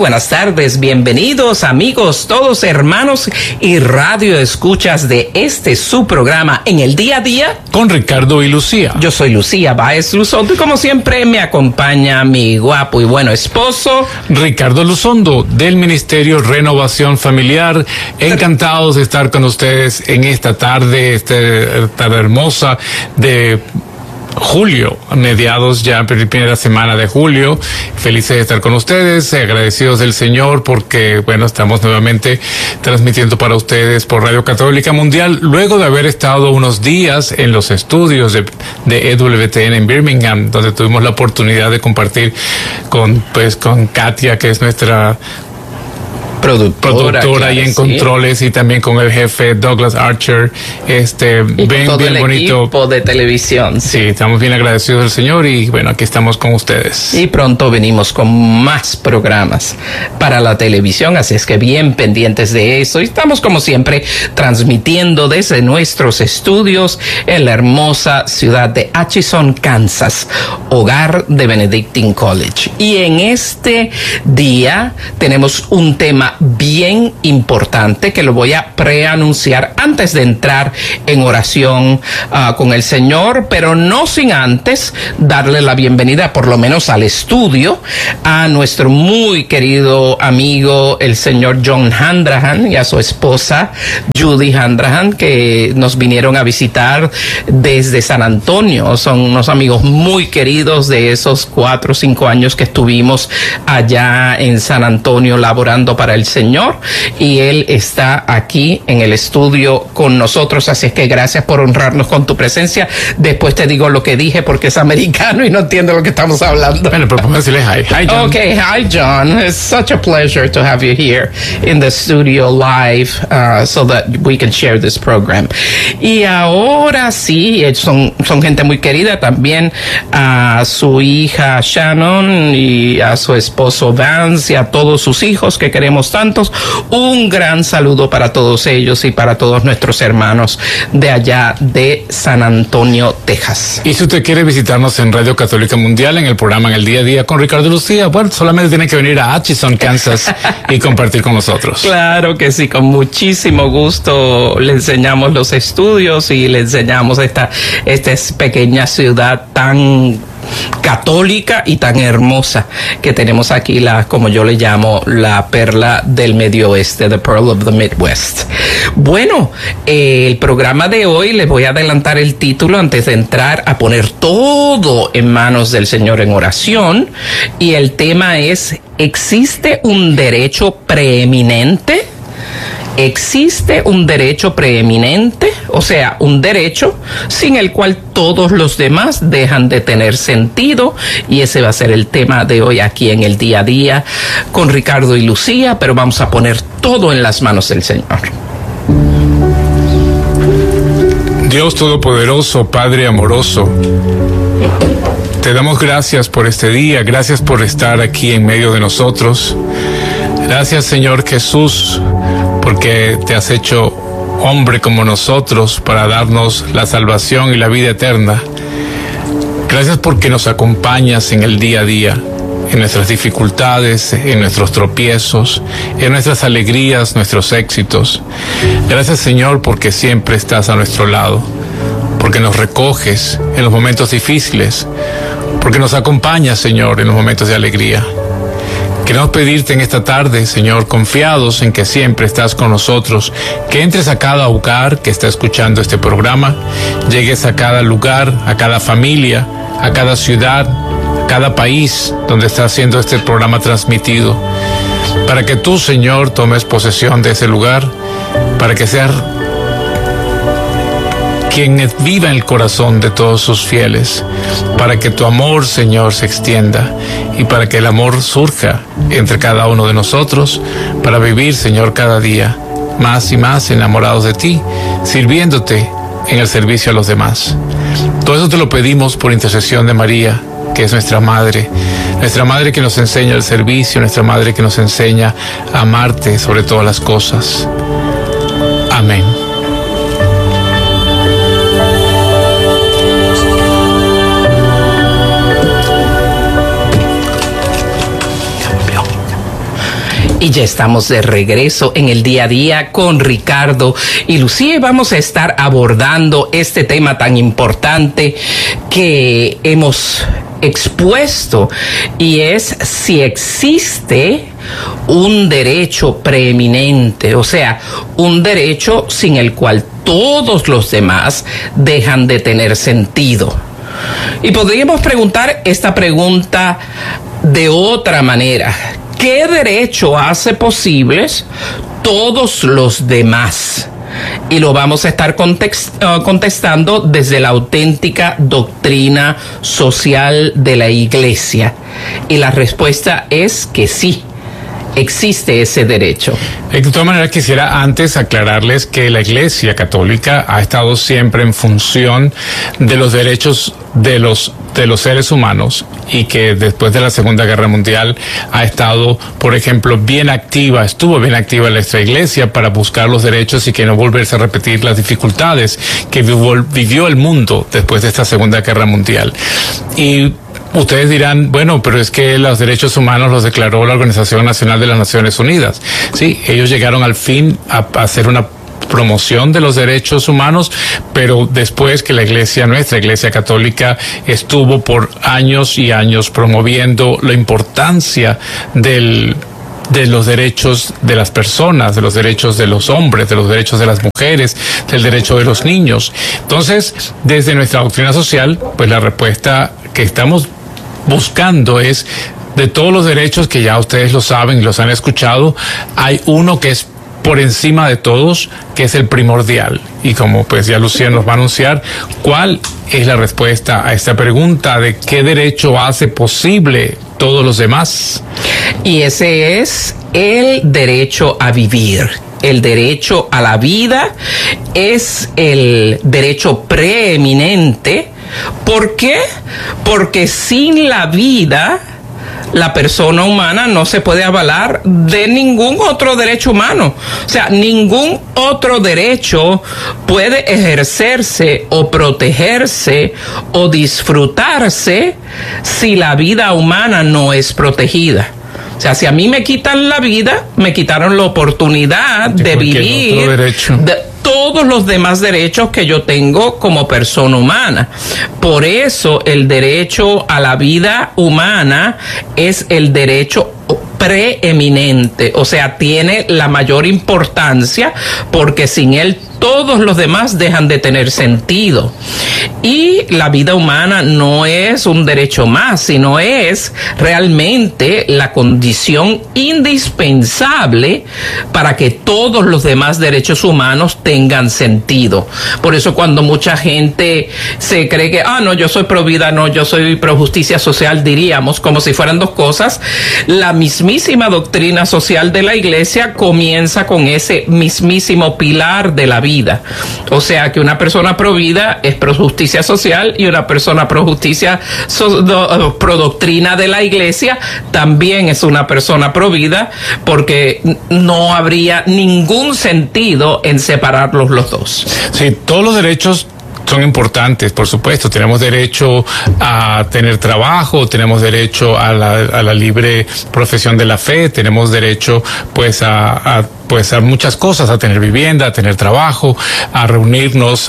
buenas tardes, bienvenidos amigos, todos hermanos y radio escuchas de este su programa En el Día a Día con Ricardo y Lucía. Yo soy Lucía Báez Luzondo y como siempre me acompaña mi guapo y bueno esposo Ricardo Luzondo del Ministerio Renovación Familiar. Encantados de estar con ustedes en esta tarde hermosa de julio, a mediados ya, primera semana de julio. Felices de estar con ustedes, agradecidos del Señor porque, bueno, estamos nuevamente transmitiendo para ustedes por Radio Católica Mundial, luego de haber estado unos días en los estudios de EWTN en Birmingham, donde tuvimos la oportunidad de compartir con Katia, que es nuestra productora y en controles, y también con el jefe Douglas Archer, y bien, todo bien el bonito equipo de televisión. Sí, estamos bien agradecidos del Señor y bueno, aquí estamos con ustedes. Y pronto venimos con más programas para la televisión, así es que bien pendientes de eso. Y estamos como siempre transmitiendo desde nuestros estudios en la hermosa ciudad de Atchison, Kansas, hogar de Benedictine College. Y en este día tenemos un tema bien importante que lo voy a preanunciar antes de entrar en oración con el Señor, pero no sin antes darle la bienvenida por lo menos al estudio a nuestro muy querido amigo el señor John Handrahan y a su esposa Judy Handrahan, que nos vinieron a visitar desde San Antonio. Son unos amigos muy queridos de esos 4 o 5 años que estuvimos allá en San Antonio laborando para el Señor, y él está aquí en el estudio con nosotros, así es que gracias por honrarnos con tu presencia. Después te digo lo que dije porque es americano y no entiendo lo que estamos hablando. Bueno, pero podemos decirle hi. Hi, John. Okay, hi, John. It's such a pleasure to have you here in the studio live so that we can share this program. Y ahora sí, son gente muy querida, también a su hija Shannon y a su esposo Vance y a todos sus hijos que queremos tantos. Un gran saludo para todos ellos y para todos nuestros hermanos de allá de San Antonio, Texas. Y si usted quiere visitarnos en Radio Católica Mundial en el programa En el Día a Día con Ricardo y Lucía, bueno, solamente tiene que venir a Atchison, Kansas y compartir con nosotros. Claro que sí, con muchísimo gusto le enseñamos los estudios y le enseñamos esta pequeña ciudad tan católica y tan hermosa que tenemos aquí, como yo le llamo, la perla del medio oeste, the pearl of the Midwest. Bueno, el programa de hoy, les voy a adelantar el título antes de entrar a poner todo en manos del Señor en oración, y el tema es: ¿existe un derecho preeminente? ¿Existe un derecho preeminente? O sea, un derecho sin el cual todos los demás dejan de tener sentido, y ese va a ser el tema de hoy aquí en el Día a Día con Ricardo y Lucía, pero vamos a poner todo en las manos del Señor. Dios Todopoderoso, Padre amoroso, te damos gracias por este día, gracias por estar aquí en medio de nosotros. Gracias, Señor Jesús, porque te has hecho hombre como nosotros para darnos la salvación y la vida eterna. Gracias porque nos acompañas en el día a día, en nuestras dificultades, en nuestros tropiezos, en nuestras alegrías, nuestros éxitos. Gracias, Señor, porque siempre estás a nuestro lado, porque nos recoges en los momentos difíciles, porque nos acompañas, Señor, en los momentos de alegría. Queremos pedirte en esta tarde, Señor, confiados en que siempre estás con nosotros, que entres a cada hogar que está escuchando este programa, llegues a cada lugar, a cada familia, a cada ciudad, a cada país donde está siendo este programa transmitido, para que tú, Señor, tomes posesión de ese lugar, para que seas quien viva en el corazón de todos sus fieles, para que tu amor, Señor, se extienda y para que el amor surja entre cada uno de nosotros, para vivir, Señor, cada día más y más enamorados de ti, sirviéndote en el servicio a los demás. Todo eso te lo pedimos por intercesión de María, que es nuestra madre que nos enseña el servicio, nuestra madre que nos enseña a amarte sobre todas las cosas. Amén. Y ya estamos de regreso en el día a día con Ricardo y Lucía. Vamos a estar abordando este tema tan importante que hemos expuesto, y es si existe un derecho preeminente, o sea, un derecho sin el cual todos los demás dejan de tener sentido. Y podríamos preguntar esta pregunta de otra manera: ¿qué derecho hace posibles todos los demás? Y lo vamos a estar contestando desde la auténtica doctrina social de la Iglesia. Y la respuesta es que sí, existe ese derecho. De todas maneras, quisiera antes aclararles que la Iglesia Católica ha estado siempre en función de los derechos de los seres humanos, y que después de la Segunda Guerra Mundial ha estado, por ejemplo, estuvo bien activa nuestra Iglesia para buscar los derechos y que no volverse a repetir las dificultades que vivió el mundo después de esta Segunda Guerra Mundial. Y ustedes dirán, bueno, pero es que los derechos humanos los declaró la Organización Nacional de las Naciones Unidas. Sí, ellos llegaron al fin a hacer una promoción de los derechos humanos, pero después que nuestra Iglesia Católica estuvo por años y años promoviendo la importancia de los derechos de las personas, de los derechos de los hombres, de los derechos de las mujeres, del derecho de los niños. Entonces, desde nuestra doctrina social, pues la respuesta que estamos buscando es, de todos los derechos que ya ustedes lo saben y los han escuchado, hay uno que es por encima de todos, que es el primordial. Y como pues ya Lucía nos va a anunciar, ¿cuál es la respuesta a esta pregunta de qué derecho hace posible todos los demás? Y ese es el derecho a vivir. El derecho a la vida es el derecho preeminente. ¿Por qué? Porque sin la vida, la persona humana no se puede avalar de ningún otro derecho humano. O sea, ningún otro derecho puede ejercerse o protegerse o disfrutarse si la vida humana no es protegida. O sea, si a mí me quitan la vida, me quitaron la oportunidad de vivir todos los demás derechos que yo tengo como persona humana. Por eso el derecho a la vida humana es el derecho preeminente, o sea, tiene la mayor importancia, porque sin él todos los demás dejan de tener sentido. Y la vida humana no es un derecho más, sino es realmente la condición indispensable para que todos los demás derechos humanos tengan sentido. Por eso cuando mucha gente se cree que, no, yo soy pro vida, no, yo soy pro justicia social, diríamos, como si fueran dos cosas, la mismísima doctrina social de la Iglesia comienza con ese mismísimo pilar de la vida. O sea que una persona pro vida es pro justicia social, y una persona pro justicia, pro doctrina de la Iglesia, también es una persona pro vida, porque no habría ningún sentido en separarlos los dos. Sí, todos los derechos son importantes, por supuesto. Tenemos derecho a tener trabajo, tenemos derecho a la libre profesión de la fe, tenemos derecho pues a muchas cosas, a tener vivienda, a tener trabajo, a reunirnos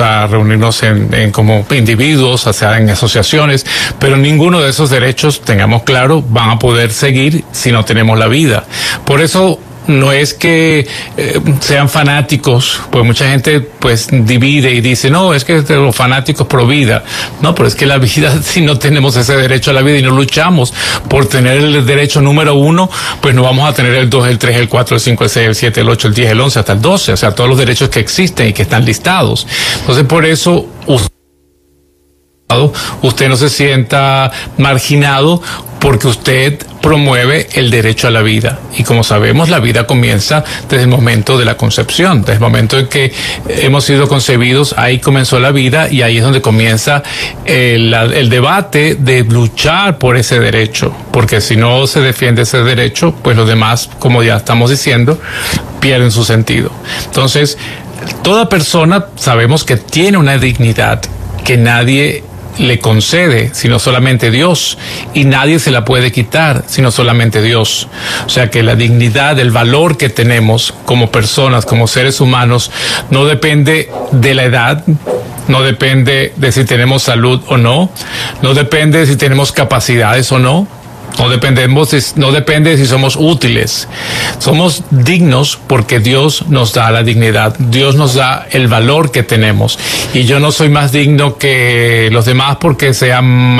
en como individuos, o sea, en asociaciones, pero ninguno de esos derechos, tengamos claro, van a poder seguir si no tenemos la vida. Por eso no es que sean fanáticos, pues mucha gente pues divide y dice, no, es que los fanáticos pro vida. No, pero es que la vida, si no tenemos ese derecho a la vida y no luchamos por tener el derecho número 1, pues no vamos a tener el 2, el 3, el 4, el 5, el 6, el 7, el 8, el 10, el 11, hasta el 12, o sea, todos los derechos que existen y que están listados. Entonces, por eso usted no se sienta marginado, porque usted promueve el derecho a la vida. Y como sabemos, la vida comienza desde el momento de la concepción, desde el momento en que hemos sido concebidos, ahí comenzó la vida, y ahí es donde comienza el debate de luchar por ese derecho, porque si no se defiende ese derecho, pues los demás, como ya estamos diciendo, pierden su sentido. Entonces, toda persona sabemos que tiene una dignidad que nadie le concede, sino solamente Dios, y nadie se la puede quitar, sino solamente Dios. O sea que la dignidad, el valor que tenemos como personas, como seres humanos, no depende de la edad, no depende de si tenemos salud o no, no depende de si tenemos capacidades o no. No depende de si somos útiles. Somos dignos porque Dios nos da la dignidad. Dios nos da el valor que tenemos. Y yo no soy más digno que los demás porque sea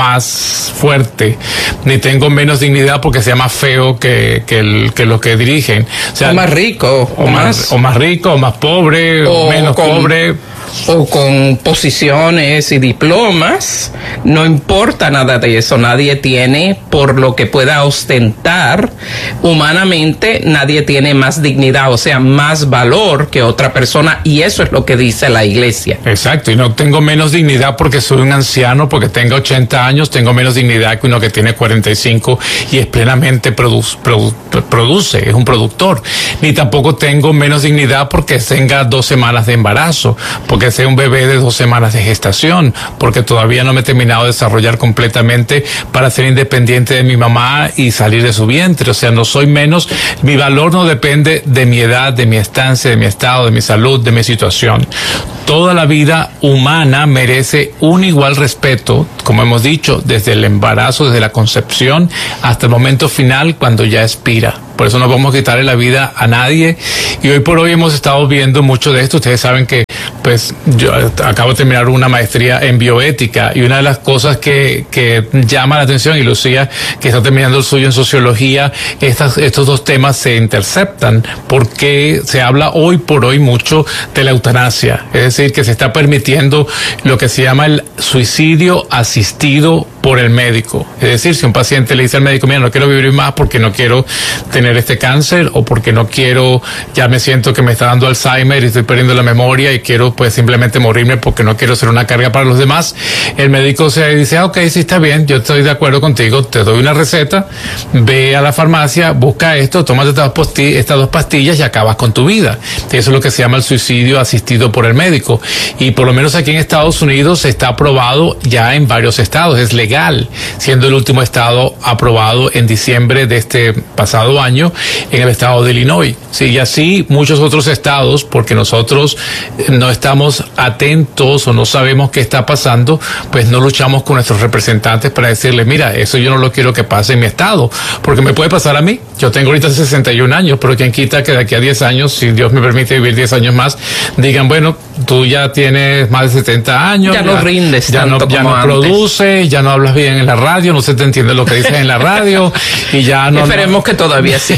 más fuerte, ni tengo menos dignidad porque sea más feo que los que dirigen. O sea, o más rico, o más rico, o más pobre, o menos pobre. O con posiciones y diplomas, no importa nada de eso. Nadie tiene, por lo que pueda ostentar humanamente, nadie tiene más dignidad, o sea, más valor que otra persona, y eso es lo que dice la Iglesia. Exacto, y no tengo menos dignidad porque soy un anciano, porque tengo 80 años, tengo menos dignidad que uno que tiene 45 y es plenamente produce, es un productor. Ni tampoco tengo menos dignidad porque tenga 2 semanas de embarazo, porque sea un bebé de 2 semanas de gestación, porque todavía no me he terminado de desarrollar completamente para ser independiente de mi mamá y salir de su vientre. O sea, no soy menos, mi valor no depende de mi edad, de mi estancia, de mi estado, de mi salud, de mi situación. Toda la vida humana merece un igual respeto, como hemos dicho, desde el embarazo, desde la concepción, hasta el momento final cuando ya expira. Por eso no podemos quitarle la vida a nadie. Y hoy por hoy hemos estado viendo mucho de esto. Ustedes saben que, pues, yo acabo de terminar una maestría en bioética, y una de las cosas que llama la atención, y Lucía, que está terminando el suyo en sociología, estos dos temas se interceptan, porque se habla hoy por hoy mucho de la eutanasia. Es decir, que se está permitiendo lo que se llama el suicidio asistido por el médico. Es decir, si un paciente le dice al médico, mira, no quiero vivir más porque no quiero tener este cáncer, o porque no quiero, ya me siento que me está dando Alzheimer y estoy perdiendo la memoria y quiero pues simplemente morirme porque no quiero ser una carga para los demás, el médico se dice, ok, sí, está bien, yo estoy de acuerdo contigo, te doy una receta, ve a la farmacia, busca esto, tómate estas 2 pastillas y acabas con tu vida. Eso es lo que se llama el suicidio asistido por el médico, y por lo menos aquí en Estados Unidos está aprobado ya en varios estados, es legal, siendo el último estado aprobado en diciembre de este pasado año en el estado de Illinois. Sí, y así muchos otros estados, porque nosotros no estamos atentos o no sabemos qué está pasando, pues no luchamos con nuestros representantes para decirles, mira, eso yo no lo quiero que pase en mi estado, porque me puede pasar a mí. Yo tengo ahorita 61 años, pero quien quita que de aquí a 10 años, si Dios me permite vivir 10 años más, digan, bueno, tú ya tienes más de 70 años. Ya no rindes tanto ya no produces, ya no hablas bien en la radio, no se te entiende lo que dices en la radio, y ya no... Esperemos que todavía sí.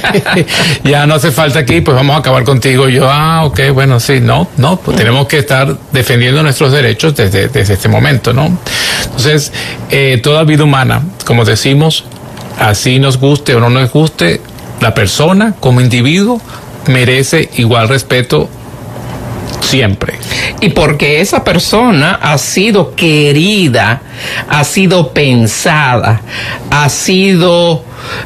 Ya no hace falta aquí, pues vamos a acabar contigo. Y yo, ok, bueno, sí, no, pues tenemos que estar defendiendo nuestros derechos desde este momento, ¿no? Entonces, toda vida humana, como decimos, así nos guste o no nos guste, la persona como individuo merece igual respeto siempre. Y porque esa persona ha sido querida, ha sido pensada, ha sido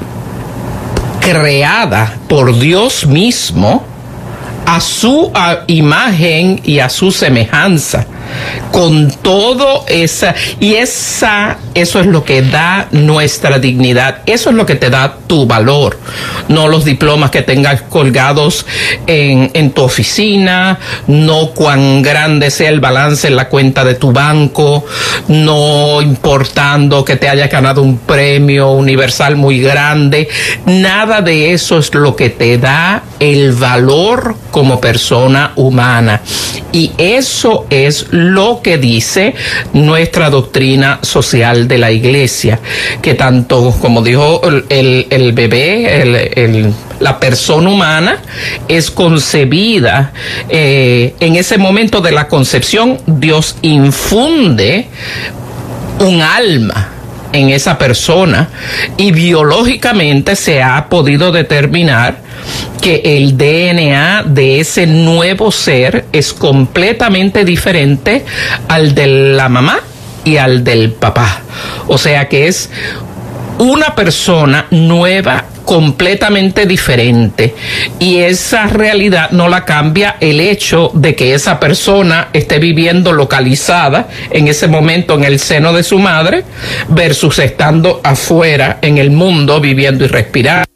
creada por Dios mismo a su imagen y a su semejanza, con todo eso es lo que da nuestra dignidad, eso es lo que te da tu valor, no los diplomas que tengas colgados en tu oficina, no cuán grande sea el balance en la cuenta de tu banco, no importando que te hayas ganado un premio universal muy grande, nada de eso es lo que te da el valor como persona humana. Y eso es lo que dice nuestra doctrina social de la Iglesia, que tanto, como dijo el bebé, la persona humana es concebida en ese momento de la concepción. Dios infunde un alma en esa persona, y biológicamente se ha podido determinar que el DNA de ese nuevo ser es completamente diferente al de la mamá y al del papá. O sea que es una persona nueva completamente diferente, y esa realidad no la cambia el hecho de que esa persona esté viviendo localizada en ese momento en el seno de su madre versus estando afuera en el mundo viviendo y respirando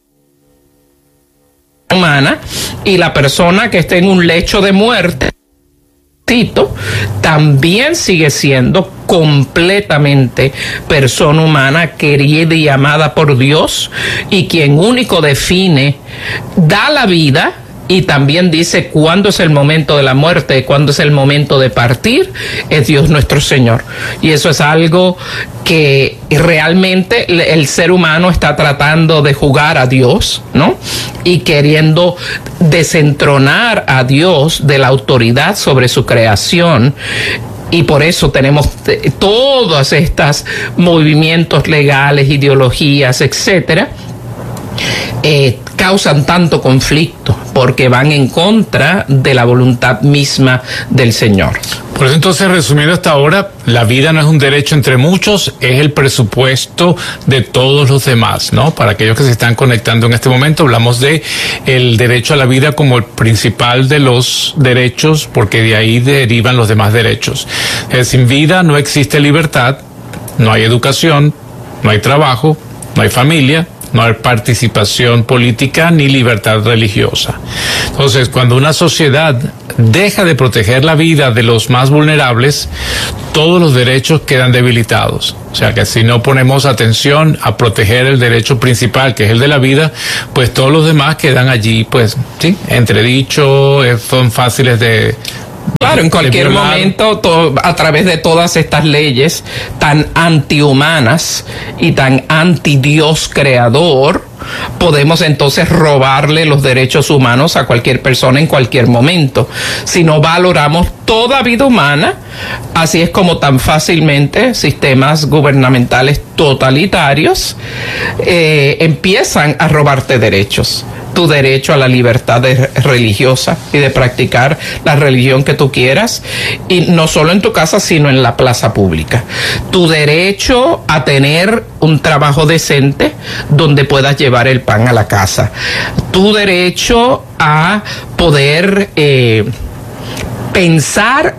humana, y la persona que esté en un lecho de muerte también sigue siendo completamente persona humana, querida y amada por Dios, y quien único define, da la vida y también dice cuándo es el momento de la muerte, cuándo es el momento de partir, es Dios nuestro Señor. Y eso es algo que realmente el ser humano está tratando de jugar a Dios, ¿no? Y queriendo desentronar a Dios de la autoridad sobre su creación. Y por eso tenemos todos estos movimientos legales, ideologías, etcétera, causan tanto conflicto porque van en contra de la voluntad misma del Señor. Por eso entonces, resumiendo hasta ahora, la vida no es un derecho entre muchos, es el presupuesto de todos los demás, ¿no? Para aquellos que se están conectando en este momento, hablamos de el derecho a la vida como el principal de los derechos, porque de ahí derivan los demás derechos. Sin vida no existe libertad, no hay educación, no hay trabajo, no hay familia, no hay participación política ni libertad religiosa. Entonces, cuando una sociedad deja de proteger la vida de los más vulnerables, todos los derechos quedan debilitados. O sea que si no ponemos atención a proteger el derecho principal, que es el de la vida, pues todos los demás quedan allí, pues, sí, entredicho, son fáciles de... Claro, en cualquier momento, a través de todas estas leyes tan antihumanas y tan anti-Dios creador, podemos entonces robarle los derechos humanos a cualquier persona en cualquier momento. Si no valoramos toda vida humana, así es como tan fácilmente sistemas gubernamentales totalitarios empiezan a robarte derechos. Tu derecho a la libertad religiosa y de practicar la religión que tú quieras, y no solo en tu casa, sino en la plaza pública. Tu derecho a tener un trabajo decente donde puedas llevar el pan a la casa. Tu derecho a poder pensar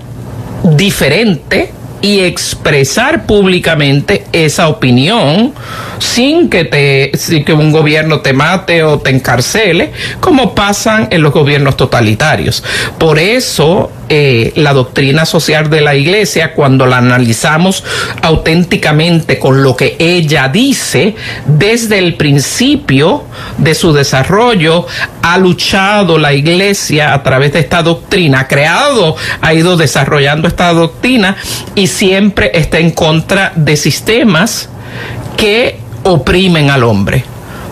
diferente y expresar públicamente esa opinión sin que un gobierno te mate o te encarcele, como pasan en los gobiernos totalitarios. Por eso la doctrina social de la Iglesia, cuando la analizamos auténticamente con lo que ella dice, desde el principio de su desarrollo, ha luchado la Iglesia a través de esta doctrina, ha ido desarrollando esta doctrina, y siempre está en contra de sistemas que oprimen al hombre.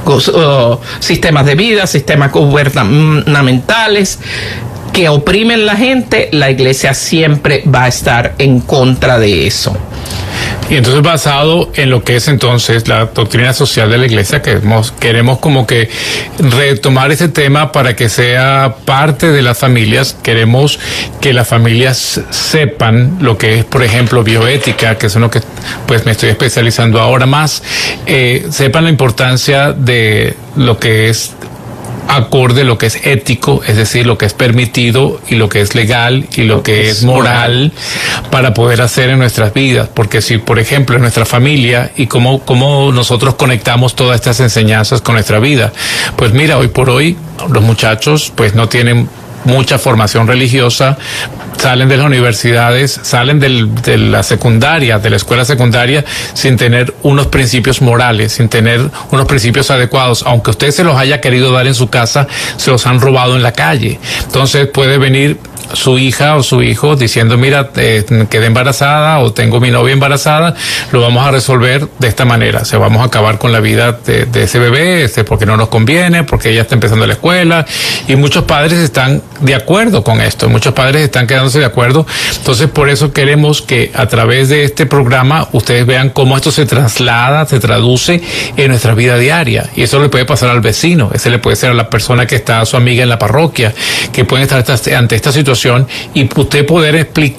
Sistemas de vida, sistemas gubernamentales que oprimen la gente, la Iglesia siempre va a estar en contra de eso. Y entonces, basado en lo que es entonces la doctrina social de la Iglesia, queremos como que retomar ese tema para que sea parte de las familias. Queremos que las familias sepan lo que es, por ejemplo, bioética, que es lo que pues me estoy especializando ahora más, sepan la importancia de lo que es acorde, lo que es ético, es decir, lo que es permitido y lo que es legal y lo que es moral para poder hacer en nuestras vidas. Porque si, por ejemplo, en nuestra familia y cómo nosotros conectamos todas estas enseñanzas con nuestra vida, pues mira, hoy por hoy los muchachos pues no tienen mucha formación religiosa, salen de las universidades, salen de la secundaria, de la escuela secundaria, sin tener unos principios morales, sin tener unos principios adecuados. Aunque usted se los haya querido dar en su casa, se los han robado en la calle. Entonces puede venir su hija o su hijo diciendo, mira, quedé embarazada o tengo mi novia embarazada, lo vamos a resolver de esta manera. Vamos a acabar con la vida de ese bebé, porque no nos conviene, porque ella está empezando la escuela, y muchos padres están de acuerdo con esto, muchos padres están quedándose de acuerdo. Entonces, por eso queremos que a través de este programa ustedes vean cómo esto se traslada, se traduce en nuestra vida diaria, y eso le puede pasar al vecino, ese le puede ser a la persona que está, a su amiga en la parroquia, que pueden estar ante esta situación, y usted poder explicar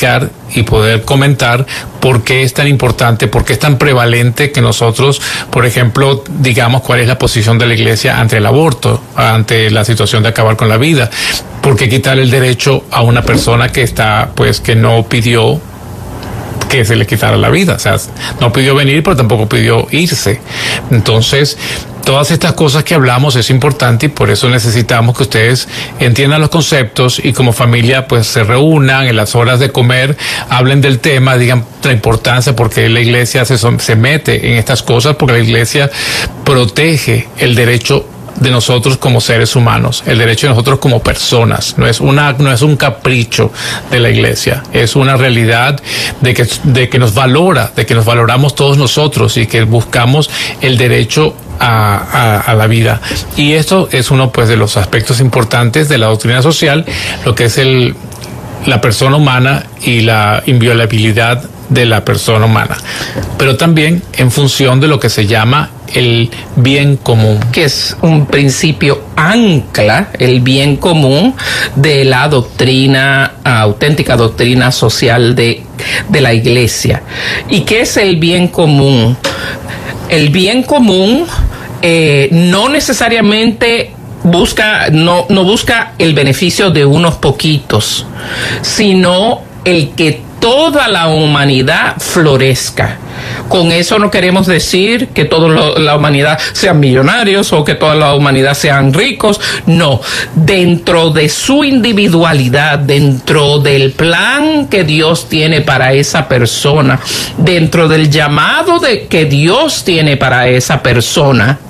y poder comentar por qué es tan importante, por qué es tan prevalente que nosotros, por ejemplo, digamos cuál es la posición de la Iglesia ante el aborto, ante la situación de acabar con la vida. ¿Por qué quitar el derecho a una persona que está, pues, que no pidió que se le quitara la vida? O sea, no pidió venir, pero tampoco pidió irse. Entonces, todas estas cosas que hablamos es importante y por eso necesitamos que ustedes entiendan los conceptos y como familia pues se reúnan en las horas de comer, hablen del tema, digan la importancia, porque la iglesia se mete en estas cosas, porque la iglesia protege el derecho de nosotros como seres humanos, el derecho de nosotros como personas. No es un capricho de la iglesia, es una realidad de que nos valora, de que nos valoramos todos nosotros y que buscamos el derecho a la vida. Y esto es uno pues de los aspectos importantes de la doctrina social, lo que es la persona humana y la inviolabilidad de la persona humana, pero también en función de lo que se llama el bien común, que es un principio ancla, el bien común de la doctrina, auténtica doctrina social de la iglesia. ¿Y qué es el bien común? El bien común no necesariamente no busca el beneficio de unos poquitos, sino el que toda la humanidad florezca. Con eso no queremos decir que toda la humanidad sean millonarios o que toda la humanidad sean ricos. No, dentro de su individualidad, dentro del plan que Dios tiene para esa persona, dentro del llamado que Dios tiene para esa persona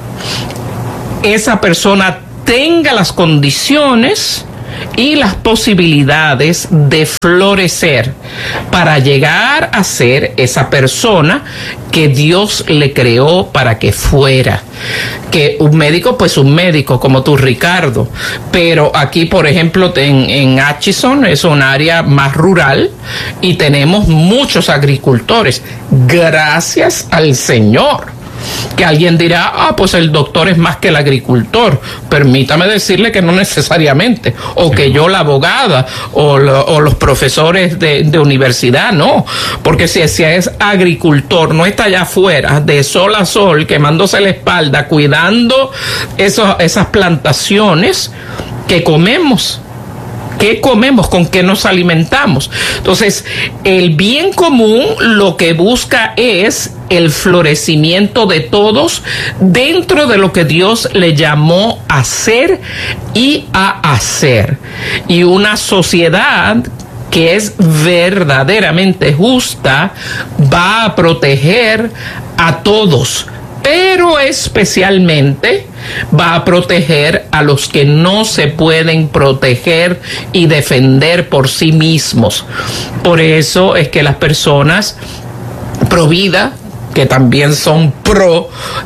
tenga las condiciones y las posibilidades de florecer para llegar a ser esa persona que Dios le creó para que fuera. Que un médico, pues un médico como tú, Ricardo, pero aquí, por ejemplo, en Atchison es un área más rural y tenemos muchos agricultores, gracias al Señor. Que alguien dirá, pues el doctor es más que el agricultor. Permítame decirle que no necesariamente, o que yo la abogada o los profesores de universidad, no, porque si es agricultor, no está allá afuera de sol a sol quemándose la espalda cuidando esas plantaciones que comemos. ¿Qué comemos? ¿Con qué nos alimentamos? Entonces, el bien común lo que busca es el florecimiento de todos dentro de lo que Dios le llamó a ser y a hacer. Y una sociedad que es verdaderamente justa va a proteger a todos, pero especialmente va a proteger a los que no se pueden proteger y defender por sí mismos. Por eso es que las personas pro vida, que también son pro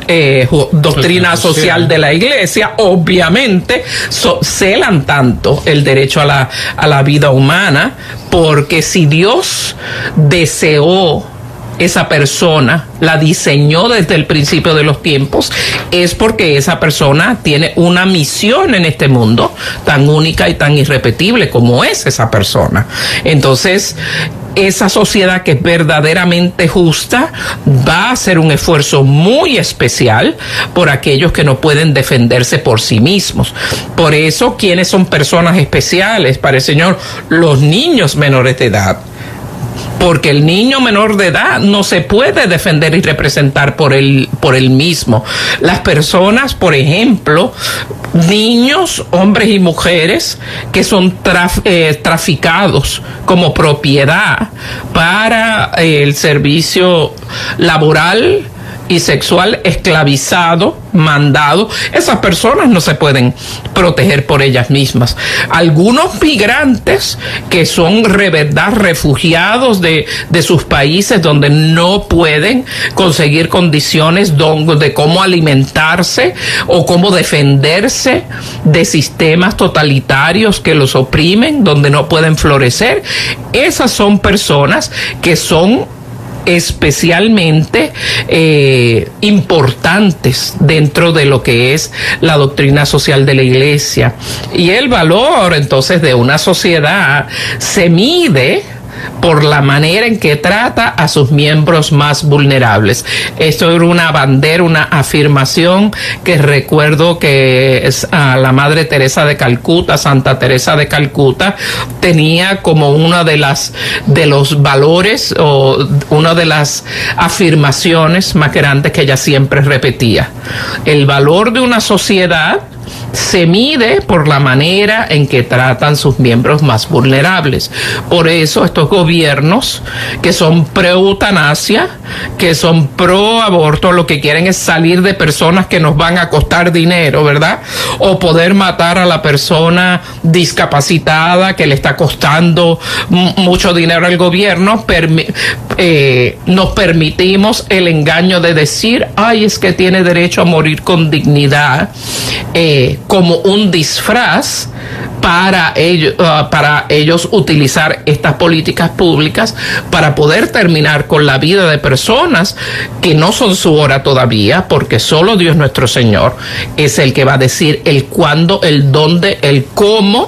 doctrina social de la iglesia, obviamente celan tanto el derecho a la vida humana, porque si Dios deseó esa persona, la diseñó desde el principio de los tiempos, es porque esa persona tiene una misión en este mundo tan única y tan irrepetible como es esa persona. Entonces, esa sociedad que es verdaderamente justa va a hacer un esfuerzo muy especial por aquellos que no pueden defenderse por sí mismos. Por eso, ¿quiénes son personas especiales para el Señor? Los niños menores de edad. Porque el niño menor de edad no se puede defender y representar por él mismo. Las personas, por ejemplo, niños, hombres y mujeres que son traficados como propiedad para el servicio laboral y sexual, esclavizado, mandado, esas personas no se pueden proteger por ellas mismas. Algunos migrantes que son de verdad refugiados de sus países donde no pueden conseguir condiciones de cómo alimentarse o cómo defenderse de sistemas totalitarios que los oprimen, donde no pueden florecer, esas son personas que son especialmente importantes dentro de lo que es la doctrina social de la iglesia. Y el valor entonces de una sociedad se mide por la manera en que trata a sus miembros más vulnerables. Esto era una bandera, una afirmación que recuerdo que la Madre Teresa de Calcuta, Santa Teresa de Calcuta, tenía como una de los valores o una de las afirmaciones más grandes que ella siempre repetía. El valor de una sociedad se mide por la manera en que tratan sus miembros más vulnerables. Por eso estos gobiernos que son pro-eutanasia, que son pro-aborto, lo que quieren es salir de personas que nos van a costar dinero, ¿verdad? O poder matar a la persona discapacitada que le está costando mucho dinero al gobierno. Nos permitimos el engaño de decir, ay, es que tiene derecho a morir con dignidad, como un disfraz para ellos utilizar estas políticas públicas para poder terminar con la vida de personas que no son su hora todavía, porque solo Dios nuestro Señor es el que va a decir el cuándo, el dónde, el cómo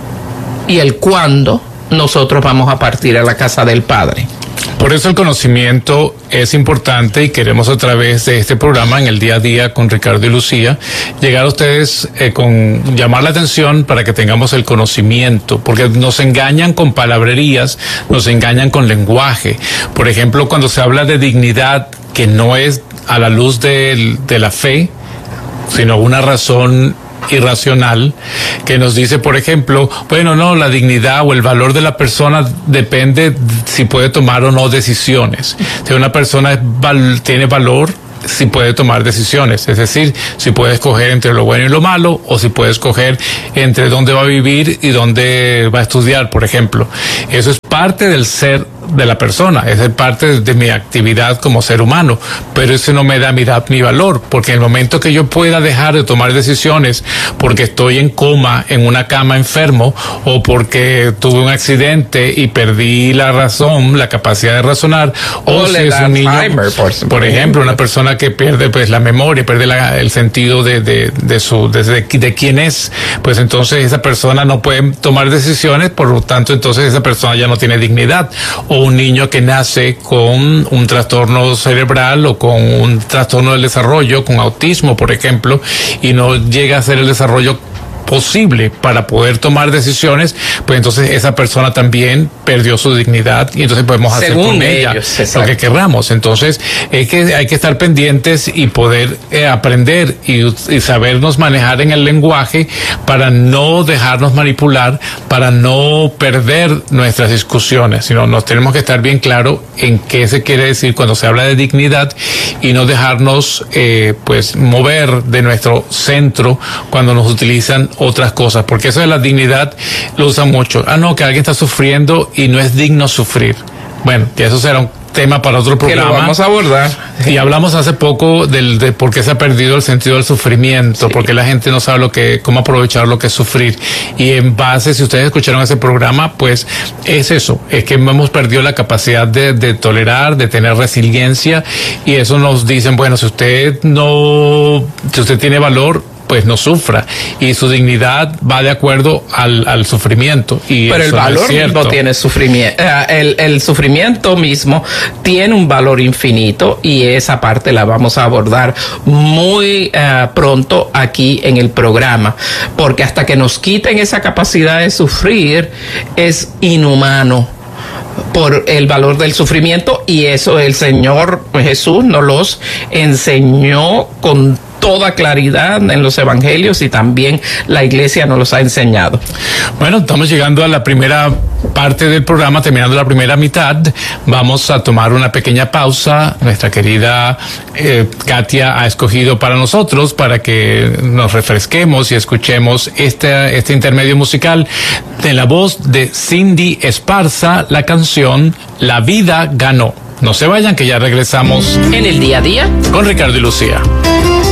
y el cuándo nosotros vamos a partir a la casa del Padre. Por eso el conocimiento es importante y queremos a través de este programa en el día a día con Ricardo y Lucía llegar a ustedes con llamar la atención para que tengamos el conocimiento, porque nos engañan con palabrerías, nos engañan con lenguaje. Por ejemplo, cuando se habla de dignidad, que no es a la luz de la fe, sino una razón irracional, que nos dice, por ejemplo, bueno, no, la dignidad o el valor de la persona depende si puede tomar o no decisiones. Si una persona tiene valor, si puede tomar decisiones, es decir, si puede escoger entre lo bueno y lo malo, o si puede escoger entre dónde va a vivir y dónde va a estudiar, por ejemplo. Eso es parte del ser de la persona, es parte de mi actividad como ser humano, pero eso no me da mi valor, porque en el momento que yo pueda dejar de tomar decisiones porque estoy en coma, en una cama enfermo, o porque tuve un accidente y perdí la razón, la capacidad de razonar, o si es un niño, por ejemplo, una persona que pierde pues la memoria, pierde el sentido de quién es, pues entonces esa persona no puede tomar decisiones, por lo tanto entonces esa persona ya no tiene dignidad. O un niño que nace con un trastorno cerebral o con un trastorno del desarrollo, con autismo, por ejemplo, y no llega a hacer el desarrollo posible para poder tomar decisiones, pues entonces esa persona también perdió su dignidad y entonces podemos hacer con ella lo que querramos. Entonces hay que estar pendientes y poder aprender y sabernos manejar en el lenguaje para no dejarnos manipular, para no perder nuestras discusiones, sino nos tenemos que estar bien claro en qué se quiere decir cuando se habla de dignidad y no dejarnos pues mover de nuestro centro cuando nos utilizan otras cosas, porque eso de la dignidad lo usan mucho. No, que alguien está sufriendo y no es digno sufrir. Bueno, que eso será un tema para otro programa. Que lo vamos a abordar. Y hablamos hace poco de por qué se ha perdido el sentido del sufrimiento, sí. Porque la gente no sabe cómo aprovechar lo que es sufrir. Y en base, si ustedes escucharon ese programa, pues es eso, es que hemos perdido la capacidad de tolerar, de tener resiliencia, y eso nos dicen, bueno, si usted tiene valor, pues no sufra, y su dignidad va de acuerdo al sufrimiento. Pero el valor mismo tiene sufrimiento, el sufrimiento mismo tiene un valor infinito, y esa parte la vamos a abordar muy pronto aquí en el programa, porque hasta que nos quiten esa capacidad de sufrir es inhumano por el valor del sufrimiento, y eso el Señor Jesús nos los enseñó con toda claridad en los evangelios, y también la iglesia nos los ha enseñado. Bueno, estamos llegando a la primera parte del programa, terminando la primera mitad. Vamos a tomar una pequeña pausa. Nuestra querida Katia ha escogido para nosotros, para que nos refresquemos y escuchemos este intermedio musical de la voz de Cindy Esparza, la canción La Vida Ganó. No se vayan, que ya regresamos en el día a día con Ricardo y Lucía.